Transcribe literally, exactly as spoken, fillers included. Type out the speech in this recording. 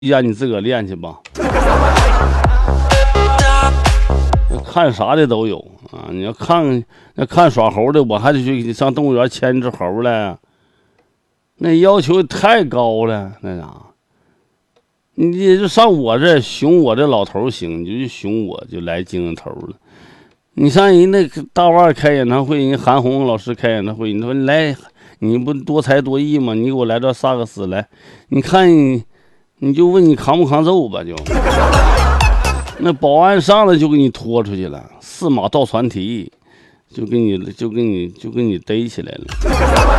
呀，你自个儿练去吧。看啥的都有啊！你要看那看耍猴的，我还得去上动物园牵只猴来，那要求太高了，那啥。你就上我这熊我这老头行，你就熊我就来精神头了。你上人那大腕开演唱会，人韩红老师开演唱会，你说你来，你不多才多艺吗？你给我来段萨克斯来，你看你，你就问你扛不扛揍吧就。那保安上来就给你拖出去了，四马倒船蹄，就给你就给你就给你逮起来了。